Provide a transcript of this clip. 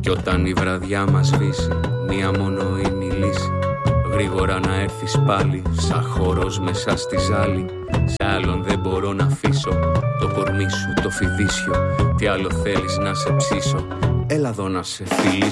Κι όταν η βραδιά μας σβήσει, μία μόνο είναι η λύση. Γρήγορα να έρθεις πάλι, σαν χορός μέσα στη ζάλη. Σε άλλον δεν μπορώ να αφήσω το κορμί σου, το φιδίσιο. Τι άλλο θέλεις να σε ψήσω, έλα εδώ να σε φιλήσω.